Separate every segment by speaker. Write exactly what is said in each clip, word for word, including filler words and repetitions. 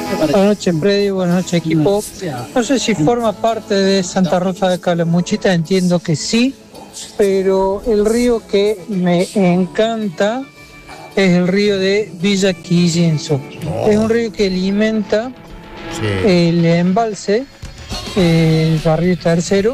Speaker 1: Buenas noches, Freddy. Buenas noches, equipo. No sé si forma parte de Santa Rosa de Calamuchita, entiendo que sí, pero el río que me encanta es el río de Villa Quillenso. Oh. Es un río que alimenta sí. el embalse, el barrio Tercero.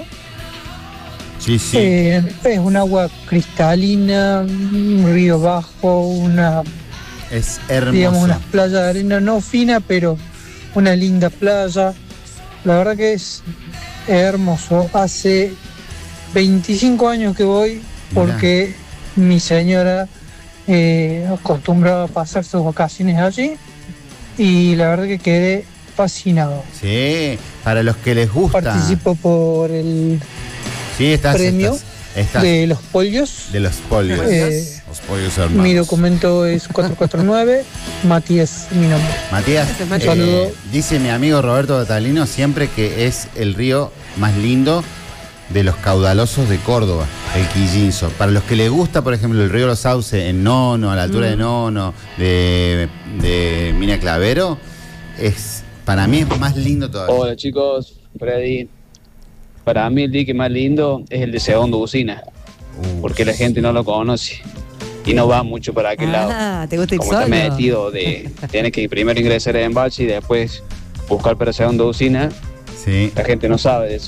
Speaker 2: Sí, sí.
Speaker 1: Eh, es un agua cristalina, un río bajo, una...
Speaker 2: Es hermoso.
Speaker 1: Digamos, unas playas de arena no fina, pero una linda playa. La verdad que es hermoso. Hace veinticinco años que voy porque Mirá. mi señora eh, acostumbraba a pasar sus vacaciones allí y la verdad que quedé fascinado.
Speaker 2: Sí, para los que les gusta.
Speaker 1: Participo por el
Speaker 2: sí, estás,
Speaker 1: premio
Speaker 2: estás, estás.
Speaker 1: de los pollos.
Speaker 2: De los pollos.
Speaker 1: Eh,
Speaker 2: los pollos hermanos.
Speaker 1: Mi documento es cuatro cuatro nueve, Matías, mi nombre.
Speaker 2: Matías,
Speaker 1: un saludo.
Speaker 2: Eh, dice mi amigo Roberto Batalino siempre que es el río más lindo de los caudalosos de Córdoba, el Quillinso. Para los que les gusta, por ejemplo, el río Los Sauces en Nono, a la altura mm. de Nono, de, de Mina Clavero, es, para mí es más lindo todavía.
Speaker 3: Hola chicos, Freddy. Para mí el dique más lindo es el de Segundo Usina, uh, porque la gente no lo conoce y no va mucho para aquel
Speaker 4: ah,
Speaker 3: lado.
Speaker 4: ¿te gusta ir
Speaker 3: Como
Speaker 4: solo?
Speaker 3: está metido de tienes que primero ingresar en embalse y después buscar para Segundo Usina.
Speaker 2: Sí.
Speaker 3: La gente no sabe de eso.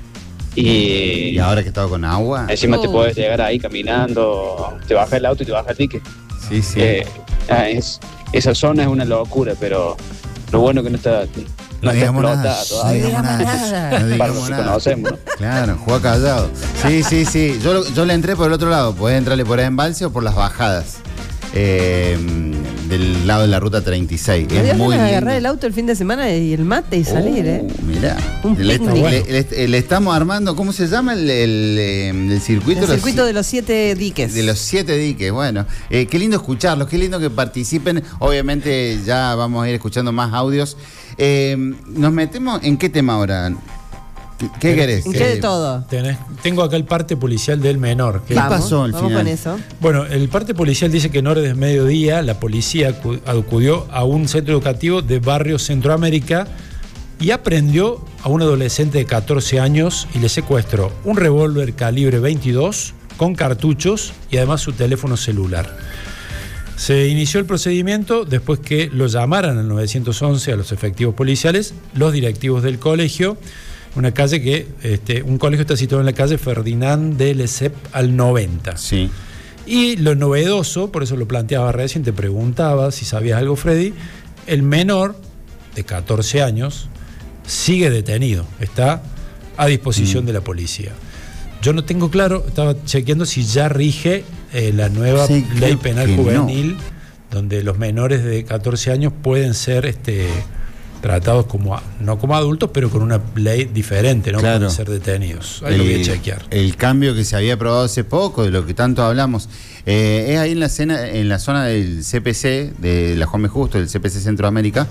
Speaker 3: Y,
Speaker 2: y ahora que estaba con agua.
Speaker 3: Encima oh. te puedes llegar ahí caminando, te baja el auto y te baja el ticket.
Speaker 2: Sí, sí.
Speaker 3: Eh, es, esa zona es una locura, pero lo bueno que no está.
Speaker 2: No, no digamos
Speaker 3: nada,
Speaker 2: no digamos nada. No digamos nada.
Speaker 3: Conocemos, ¿no?
Speaker 2: Claro, juega callado. Sí, sí, sí. Yo, yo le entré por el otro lado. Podés entrarle por el embalse o por las bajadas. Eh, del lado de la ruta treinta y seis.
Speaker 4: Me
Speaker 2: es muy lindo.
Speaker 4: Agarrar el auto el fin de semana y el mate y salir, uh, ¿eh?
Speaker 2: Mirá.
Speaker 4: Un
Speaker 2: le,
Speaker 4: picnic.
Speaker 2: le, le, le estamos armando, ¿cómo se llama el, el, el circuito?
Speaker 4: El circuito los, de los siete diques.
Speaker 2: De los siete diques, bueno. Eh, qué lindo escucharlos, qué lindo que participen. Obviamente ya vamos a ir escuchando más audios. Eh, nos metemos en qué tema ahora. ¿Qué, qué querés?
Speaker 4: ¿En qué de todo?
Speaker 5: Tenés, tengo acá el parte policial del menor.
Speaker 2: ¿Qué vamos, pasó al
Speaker 4: vamos
Speaker 2: final?
Speaker 4: Con eso.
Speaker 5: Bueno, el parte policial dice que en horas de mediodía la policía acudió a un centro educativo de Barrio Centroamérica y aprendió a un adolescente de catorce años y le secuestró un revólver calibre veintidós con cartuchos y además su teléfono celular. Se inició el procedimiento después que lo llamaran al nueve once a los efectivos policiales, los directivos del colegio, una calle que, este, un colegio está situado en la calle Ferdinand de Lesseps al noventa.
Speaker 2: Sí.
Speaker 5: Y lo novedoso, por eso lo planteaba recién, te preguntaba si sabías algo, Freddy, el menor de catorce años sigue detenido, está a disposición mm. de la policía. Yo no tengo claro, estaba chequeando si ya rige eh, la nueva
Speaker 2: sí,
Speaker 5: ley penal juvenil,
Speaker 2: no.
Speaker 5: donde los menores de catorce años pueden ser este, tratados como, no como adultos, pero con una ley diferente, no
Speaker 2: claro.
Speaker 5: pueden ser detenidos. Ahí
Speaker 2: el,
Speaker 5: lo voy a chequear.
Speaker 2: El cambio que se había aprobado hace poco, de lo que tanto hablamos, eh, es ahí en la, cena, en la zona del C P C, de la Juan B. Justo, del C P C Centroamérica.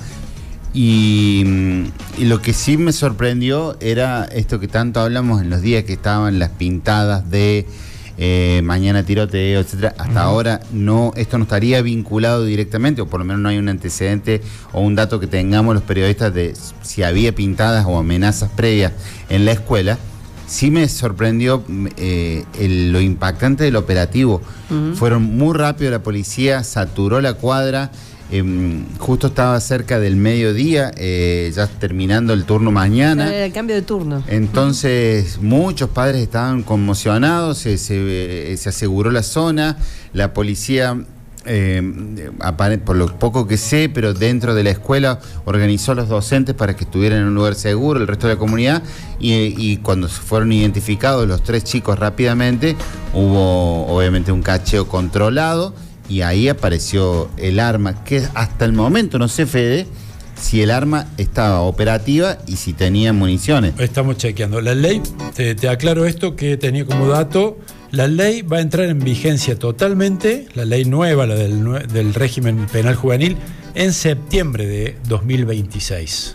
Speaker 2: Y, y lo que sí me sorprendió era esto que tanto hablamos en los días que estaban las pintadas de eh, mañana tiroteo, etcétera. Hasta uh-huh. ahora no, esto no estaría vinculado directamente, o por lo menos no hay un antecedente o un dato que tengamos los periodistas de si había pintadas o amenazas previas en la escuela. Sí me sorprendió eh, el, lo impactante del operativo. Uh-huh. Fueron muy rápido, la policía saturó la cuadra. Eh, justo estaba cerca del mediodía, eh, ya terminando el turno mañana.
Speaker 4: Era el cambio de turno.
Speaker 2: Entonces, muchos padres estaban conmocionados, se, se, se aseguró la zona, la policía, eh, por lo poco que sé, pero dentro de la escuela organizó a los docentes para que estuvieran en un lugar seguro, el resto de la comunidad, y, y cuando fueron identificados los tres chicos rápidamente, hubo obviamente un cacheo controlado. Y ahí apareció el arma, que hasta el momento, no sé, Fede, si el arma estaba operativa y si tenía municiones.
Speaker 5: Estamos chequeando. La ley, te, te aclaro esto que tenía como dato, la ley va a entrar en vigencia totalmente, la ley nueva, la del, del régimen penal juvenil, en septiembre de dos mil veintiséis.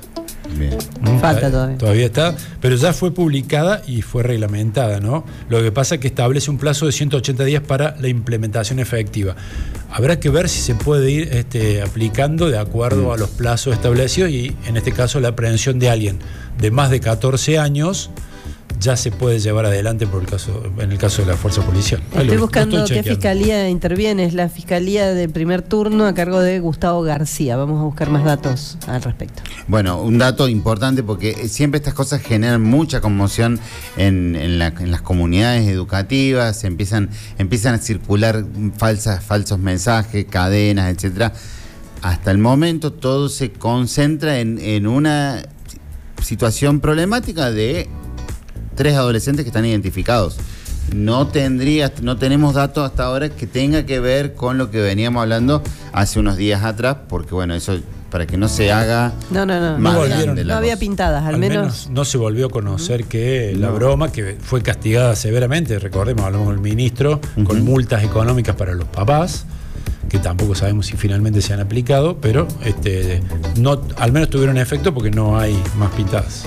Speaker 2: Bien.
Speaker 4: Falta
Speaker 5: Eh,
Speaker 4: todavía.
Speaker 5: Todavía está, pero ya fue publicada y fue reglamentada, ¿no? Lo que pasa es que establece un plazo de ciento ochenta días para la implementación efectiva. Habrá que ver si se puede ir este, aplicando de acuerdo
Speaker 2: Mm.
Speaker 5: a los plazos establecidos y, en este caso, la aprehensión de alguien de más de catorce años ya se puede llevar adelante por el caso, en el caso de la fuerza policial. Ahí
Speaker 4: Estoy
Speaker 5: lo- lo
Speaker 4: buscando
Speaker 5: estoy
Speaker 4: qué
Speaker 5: chequeando.
Speaker 4: fiscalía interviene. Es la fiscalía de primer turno a cargo de Gustavo García. Vamos a buscar más datos al respecto.
Speaker 2: Bueno, un dato importante porque siempre estas cosas generan mucha conmoción en, en, la- en las comunidades educativas, empiezan, empiezan a circular falsas, falsos mensajes, cadenas, etcétera. Hasta el momento todo se concentra en, en una situación problemática de tres adolescentes que están identificados. No tendría, no tenemos datos hasta ahora que tenga que ver con lo que veníamos hablando hace unos días atrás, porque bueno, eso para que no se haga
Speaker 4: No, no, no.
Speaker 2: más
Speaker 4: No,
Speaker 5: volvieron.
Speaker 2: grande la
Speaker 4: no había
Speaker 2: cosa.
Speaker 4: pintadas, al,
Speaker 5: Al
Speaker 4: menos.
Speaker 5: menos no se volvió a conocer que la
Speaker 2: No.
Speaker 5: broma, que fue castigada severamente, recordemos, hablamos con el ministro, con
Speaker 2: Ujú.
Speaker 5: multas económicas para los papás, que tampoco sabemos si finalmente se han aplicado, pero este, no, al menos tuvieron efecto porque no hay más pintadas.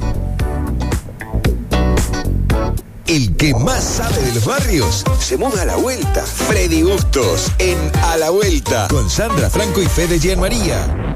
Speaker 6: El que más sabe de los barrios se muda a la vuelta. Freddy Bustos en A la Vuelta con Sandra Franco y Fede Gianmaría.